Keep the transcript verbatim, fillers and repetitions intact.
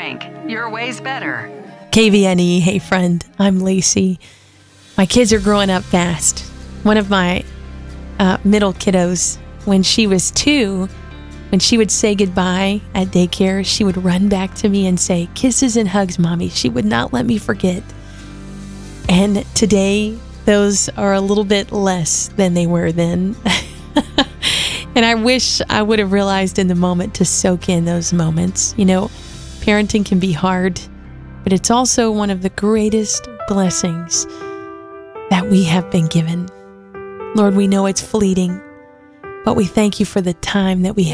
Frank. Your way's better. K V N E, hey friend, I'm Lacey. My kids are growing up fast. One of my uh, middle kiddos, when she was two, when she would say goodbye at daycare, she would run back to me and say, "Kisses and hugs, Mommy." She would not let me forget. And today, those are a little bit less than they were then. And I wish I would have realized in the moment to soak in those moments. You know, parenting can be hard, but it's also one of the greatest blessings that we have been given. Lord, we know it's fleeting, but we thank you for the time that we